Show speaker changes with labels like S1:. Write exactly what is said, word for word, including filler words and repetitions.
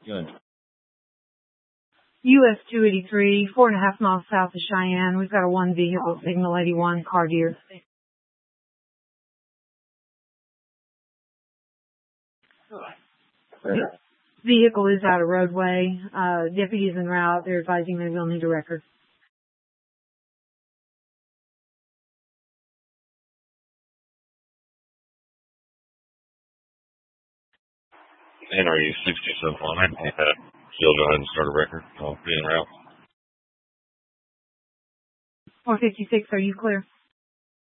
S1: Good.
S2: U S two eighty-three, four and a half miles south of Cheyenne. We've got a one vehicle, Signal eighty-one, Cartier. Vehicle is out of roadway. Uh, deputies en route. They're advising they will need a record.
S1: And are you sixty-seven on it? Uh, still go ahead and start a record. I'll be en route.
S2: four fifty-six, are you clear?